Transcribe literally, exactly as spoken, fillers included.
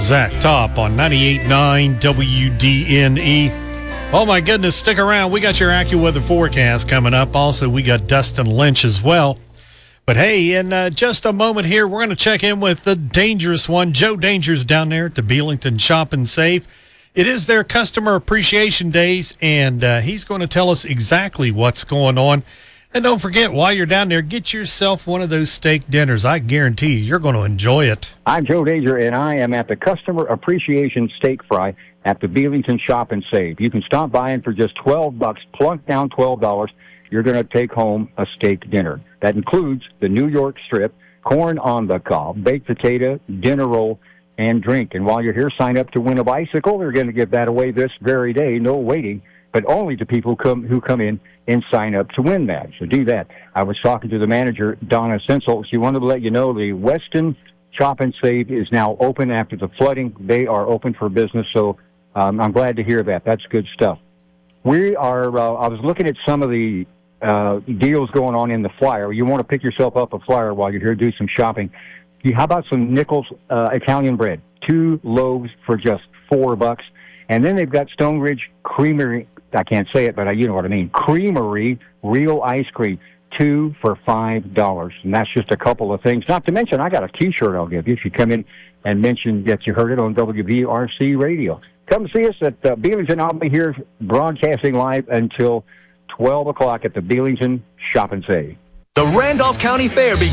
Zach Top on ninety-eight point nine W D N E. Oh, my goodness, stick around. We got your AccuWeather forecast coming up. Also, we got Dustin Lynch as well. But, hey, in uh, just a moment here, we're going to check in with the dangerous one. Joe Danger's down there at the Belington Shop and Save. It is their Customer Appreciation Days, and uh, he's going to tell us exactly what's going on. And don't forget, while you're down there, get yourself one of those steak dinners. I guarantee you, you're going to enjoy it. I'm Joe Danger, and I am at the Customer Appreciation Steak Fry at the Belington Shop and Save. You can stop by, and for just twelve bucks, plunk down twelve dollars, you're going to take home a steak dinner. That includes the New York strip, corn on the cob, baked potato, dinner roll, and drink. And while you're here, sign up to win a bicycle. They're going to give that away this very day, no waiting, but only to people who come, who come in and sign up to win that. So do that. I was talking to the manager, Donna Sensel. She wanted to let you know the Weston Shop and Save is now open after the flooding. They are open for business, so um, I'm glad to hear that. That's good stuff. We are, uh, I was looking at some of the uh, deals going on in the flyer. You want to pick yourself up a flyer while you're here, do some shopping. How about some Nichols uh, Italian bread? Two loaves for just four bucks. And then they've got Stone Ridge Creamery. I can't say it, but I, you know what I mean. Creamery real ice cream, two for five dollars. And that's just a couple of things. Not to mention, I got a T-shirt I'll give you if you come in and mention that you heard it on W V R C radio. Come see us at uh, Belington. I'll be here broadcasting live until twelve o'clock at the Belington Shop and Save. The Randolph County Fair begins